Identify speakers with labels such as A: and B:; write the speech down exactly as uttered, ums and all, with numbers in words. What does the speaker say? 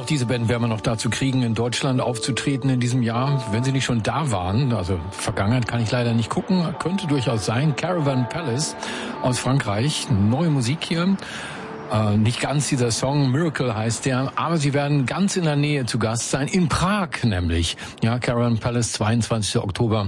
A: diese Band werden wir noch dazu kriegen, in Deutschland aufzutreten in diesem Jahr, wenn sie nicht schon da waren. Also Vergangenheit kann ich leider nicht gucken, könnte durchaus sein. Caravan Palace aus Frankreich, neue Musik hier. Äh, nicht ganz dieser Song, Miracle heißt der, aber sie werden ganz in der Nähe zu Gast sein, in Prag nämlich. Ja, Caravan Palace, zweiundzwanzigster Oktober